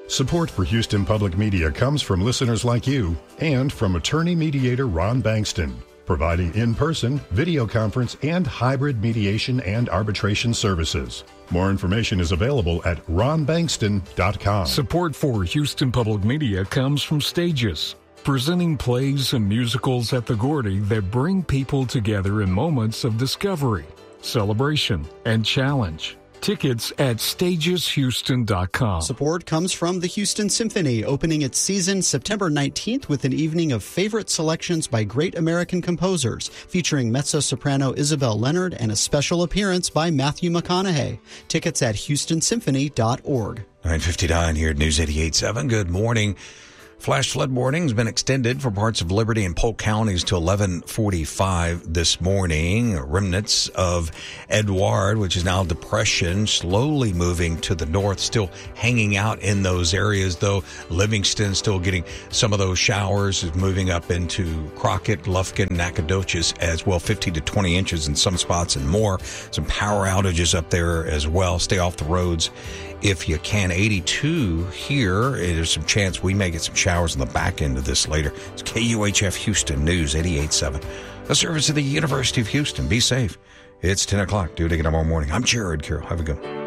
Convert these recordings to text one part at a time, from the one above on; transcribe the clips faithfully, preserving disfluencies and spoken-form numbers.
Support for Houston Public Media comes from listeners like you and from attorney mediator Ron Bankston, providing in-person, video conference, and hybrid mediation and arbitration services. More information is available at ron bankston dot com. Support for Houston Public Media comes from Stages, presenting plays and musicals at the Gordy that bring people together in moments of discovery, celebration, and challenge. Tickets at stages houston dot com. Support comes from the Houston Symphony, opening its season September nineteenth with an evening of favorite selections by great American composers, featuring mezzo-soprano Isabel Leonard and a special appearance by Matthew McConaughey. Tickets at houston symphony dot org. nine fifty-nine here at News eighty-eight point seven. Good morning. Flash flood warning has been extended for parts of Liberty and Polk counties to eleven forty-five this morning. Remnants of Edouard, which is now depression, slowly moving to the north, still hanging out in those areas, though. Livingston still getting some of those showers, is moving up into Crockett, Lufkin, Nacogdoches as well, fifteen to twenty inches in some spots and more. Some power outages up there as well. Stay off the roads if you can. eighty-two here. There's some chance we may get some showers on the back end of this later. It's K U H F Houston News eighty-eight point seven. A service of the University of Houston. Be safe. It's ten o'clock. Do it again tomorrow morning. I'm Jared Carroll. Have a good one.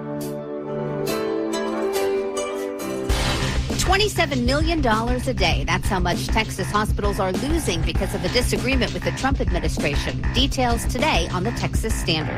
twenty-seven million dollars a day. That's how much Texas hospitals are losing because of a disagreement with the Trump administration. Details today on the Texas Standard.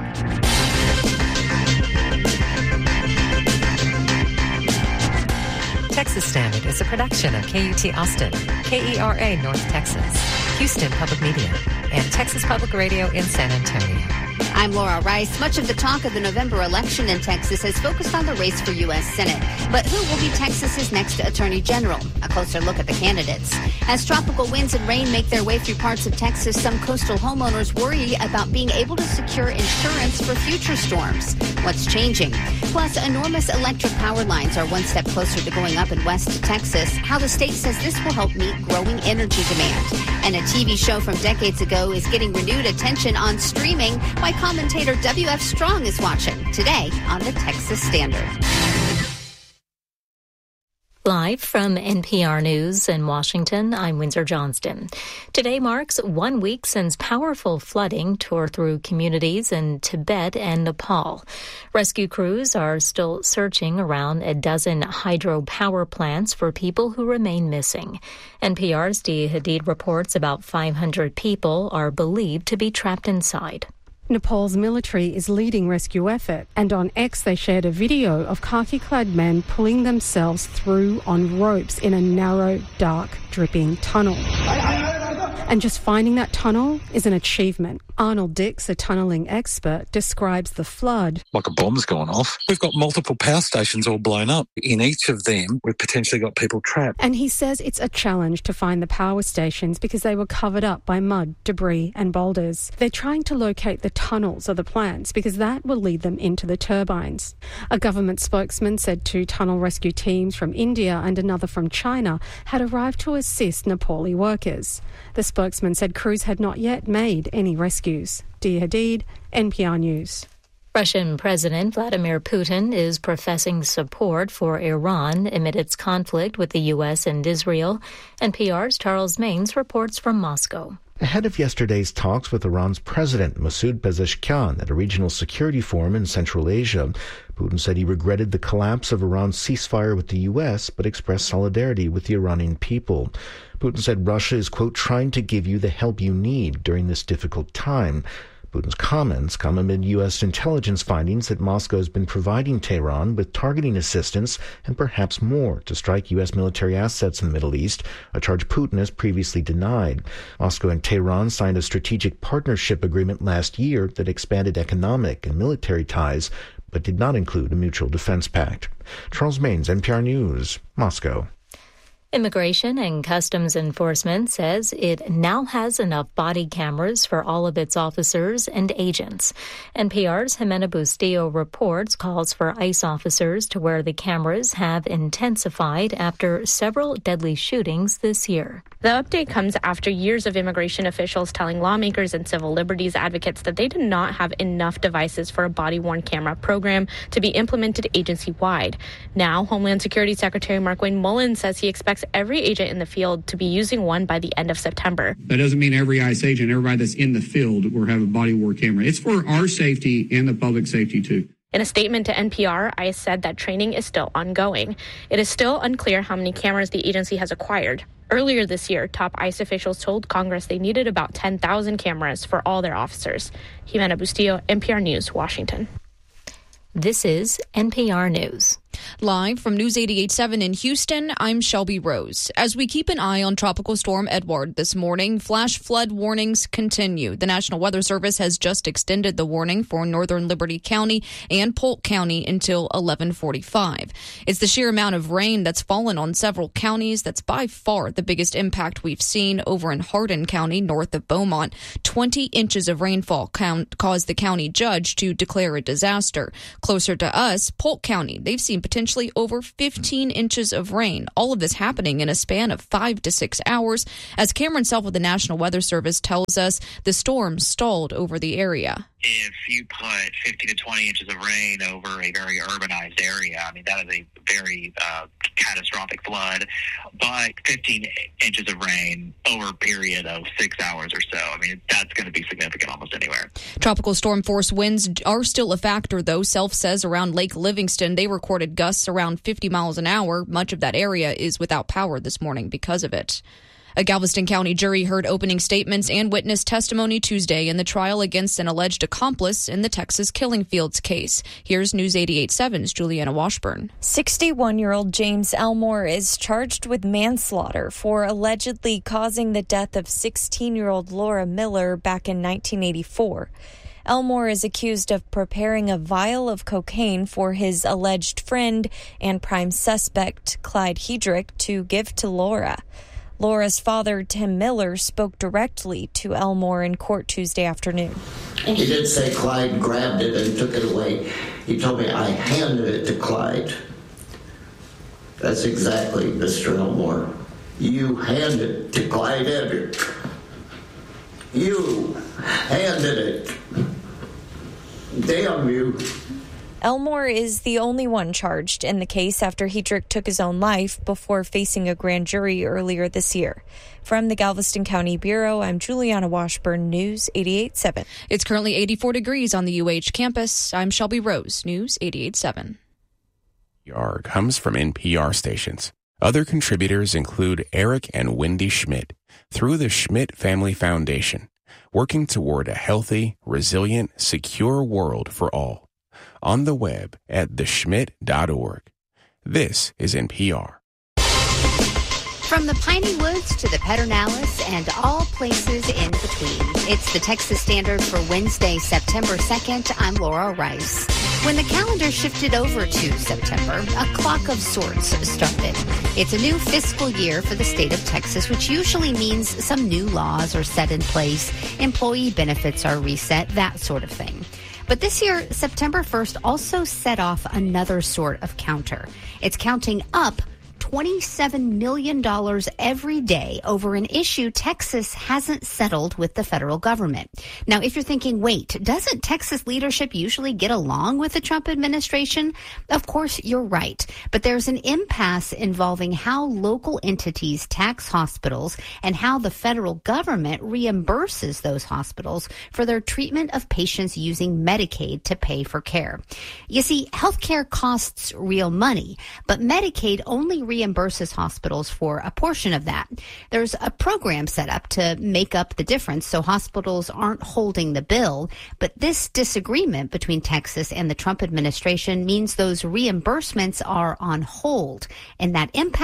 Texas Standard is a production of K U T Austin, K E R A North Texas, Houston Public Media, and Texas Public Radio in San Antonio. I'm Laura Rice. Much of the talk of the November election in Texas has focused on the race for U S Senate. But who will be Texas's next Attorney General? A closer look at the candidates. As tropical winds and rain make their way through parts of Texas, some coastal homeowners worry about being able to secure insurance for future storms. What's changing? Plus, enormous electric power lines are one step closer to going up in West Texas. How the state says this will help meet growing energy demand. And a T V show from decades ago is getting renewed attention on streaming. Why commentator W F Strong is watching today on the Texas Standard. Live from N P R News in Washington, I'm Windsor Johnston. Today marks one week since powerful flooding tore through communities in Tibet and Nepal. Rescue crews are still searching around a dozen hydropower plants for people who remain missing. N P R's Dia Hadid reports about five hundred people are believed to be trapped inside. Nepal's military is leading rescue effort, and on X they shared a video of khaki-clad men pulling themselves through on ropes in a narrow, dark, dripping tunnel. And just finding that tunnel is an achievement. Arnold Dix, a tunnelling expert, describes the flood. Like a bomb's gone off. We've got multiple power stations all blown up. In each of them, we've potentially got people trapped. And he says it's a challenge to find the power stations because they were covered up by mud, debris and boulders. They're trying to locate the tunnels of the plants because that will lead them into the turbines. A government spokesman said two tunnel rescue teams from India and another from China had arrived to assist Nepali workers. The spokesman said crews had not yet made any rescues. Dia Hadid, N P R News. Russian President Vladimir Putin is professing support for Iran amid its conflict with the U S and Israel. N P R's Charles Maines reports from Moscow. Ahead of yesterday's talks with Iran's president, Masoud Pezeshkian, at a regional security forum in Central Asia, Putin said he regretted the collapse of Iran's ceasefire with the U S, but expressed solidarity with the Iranian people. Putin said Russia is, quote, trying to give you the help you need during this difficult time. Putin's comments come amid U S intelligence findings that Moscow has been providing Tehran with targeting assistance and perhaps more to strike U S military assets in the Middle East, a charge Putin has previously denied. Moscow and Tehran signed a strategic partnership agreement last year that expanded economic and military ties, but did not include a mutual defense pact. Charles Maines, N P R News, Moscow. Immigration and Customs Enforcement says it now has enough body cameras for all of its officers and agents. N P R's Jimena Bustillo reports calls for ICE officers to wear the cameras have intensified after several deadly shootings this year. The update comes after years of immigration officials telling lawmakers and civil liberties advocates that they did not have enough devices for a body-worn camera program to be implemented agency-wide. Now, Homeland Security Secretary Markwayne Mullin says he expects every agent in the field to be using one by the end of September. That doesn't mean every ICE agent, everybody that's in the field will have a body-worn camera. It's for our safety and the public safety, too. In a statement to N P R, ICE said that training is still ongoing. It is still unclear how many cameras the agency has acquired. Earlier this year, top ICE officials told Congress they needed about ten thousand cameras for all their officers. Jimena Bustillo, N P R News, Washington. This is N P R News. Live from News eighty-eight point seven in Houston, I'm Shelby Rose. As we keep an eye on Tropical Storm Edward this morning, flash flood warnings continue. The National Weather Service has just extended the warning for northern Liberty County and Polk County until eleven forty-five. It's the sheer amount of rain that's fallen on several counties that's by far the biggest impact we've seen over in Hardin County, north of Beaumont. twenty inches of rainfall count caused the county judge to declare a disaster. Closer to us, Polk County, they've seen potentially over fifteen inches of rain. All of this happening in a span of five to six hours. As Cameron Self with the National Weather Service tells us, the storm stalled over the area. If you put fifteen to twenty inches of rain over a very urbanized area, I mean, that is a very uh, catastrophic flood. But fifteen inches of rain over a period of six hours or so, I mean, that's going to be significant almost anywhere. Tropical storm force winds are still a factor, though. Self says around Lake Livingston, they recorded gusts around fifty miles an hour. Much of that area is without power this morning because of it. A Galveston County jury heard opening statements and witness testimony Tuesday in the trial against an alleged accomplice in the Texas Killing Fields case. Here's News eighty-eight point seven's Juliana Washburn. sixty-one-year-old James Elmore is charged with manslaughter for allegedly causing the death of sixteen-year-old Laura Miller back in nineteen eighty-four. Elmore is accused of preparing a vial of cocaine for his alleged friend and prime suspect, Clyde Hedrick, to give to Laura. Laura's father, Tim Miller, spoke directly to Elmore in court Tuesday afternoon. He did say Clyde grabbed it and took it away. He told me I handed it to Clyde. That's exactly, Mister Elmore. You handed it to Clyde Hedrick. You handed it. Damn you. Elmore is the only one charged in the case after Hedrick took his own life before facing a grand jury earlier this year. From the Galveston County Bureau, I'm Juliana Washburn, News eighty-eight point seven. It's currently eighty-four degrees on the U H campus. I'm Shelby Rose, News eighty-eight point seven. N P R comes from N P R stations. Other contributors include Eric and Wendy Schmidt through the Schmidt Family Foundation, working toward a healthy, resilient, secure world for all. On the web at the schmidt dot org. This is N P R. From the piney woods to the Pedernales and all places in between, it's the Texas Standard for Wednesday, September second. I'm Laura Rice. When the calendar shifted over to September, a clock of sorts started. It's a new fiscal year for the state of Texas, which usually means some new laws are set in place, employee benefits are reset, that sort of thing. But this year, September first also set off another sort of counter. It's counting up twenty-seven million dollars every day over an issue Texas hasn't settled with the federal government. Now, if you're thinking, wait, doesn't Texas leadership usually get along with the Trump administration? Of course, you're right. But there's an impasse involving how local entities tax hospitals and how the federal government reimburses those hospitals for their treatment of patients using Medicaid to pay for care. You see, healthcare costs real money, but Medicaid only reimburses hospitals for a portion of that. There's a program set up to make up the difference so hospitals aren't holding the bill, but this disagreement between Texas and the Trump administration means those reimbursements are on hold, and that impact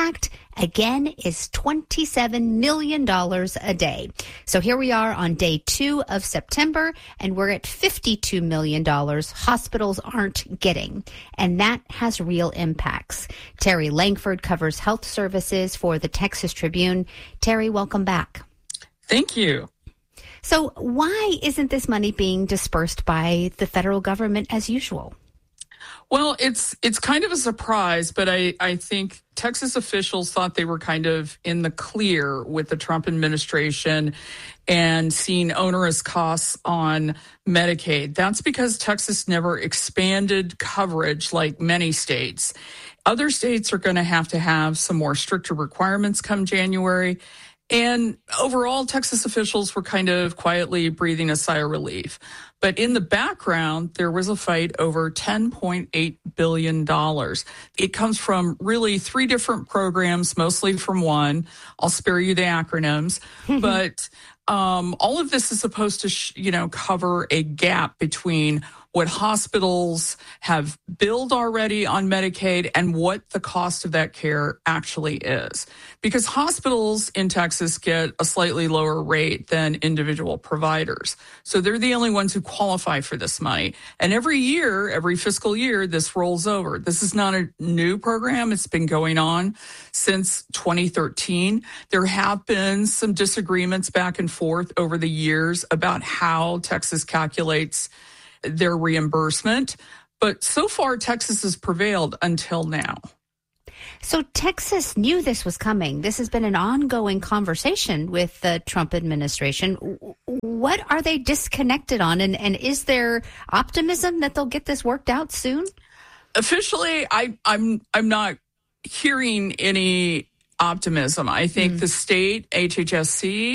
again, is twenty-seven million dollars a day. So here we are on day two of September, and we're at fifty-two million dollars hospitals aren't getting. And that has real impacts. Terry Langford covers health services for the Texas Tribune. Terry, welcome back. Thank you. So why isn't this money being dispersed by the federal government as usual? Well, it's it's kind of a surprise, but I, I think Texas officials thought they were kind of in the clear with the Trump administration and seeing onerous costs on Medicaid. That's because Texas never expanded coverage like many states. Other states are going to have to have some more stricter requirements come January. And overall, Texas officials were kind of quietly breathing a sigh of relief. But in the background, there was a fight over ten point eight billion dollars. It comes from really three different programs, mostly from one. I'll spare you the acronyms. But um, all of this is supposed to, sh- you know, cover a gap between what hospitals have billed already on Medicaid and what the cost of that care actually is. Because hospitals in Texas get a slightly lower rate than individual providers. So they're the only ones who qualify for this money. And every year, every fiscal year, this rolls over. This is not a new program. It's been going on since twenty thirteen. There have been some disagreements back and forth over the years about how Texas calculates their reimbursement. But so far, Texas has prevailed until now. So Texas knew this was coming. This has been an ongoing conversation with the Trump administration. What are they disconnected on? And, and is there optimism that they'll get this worked out soon? Officially, I, I'm I'm not hearing any optimism. I think mm. the state, H H S C,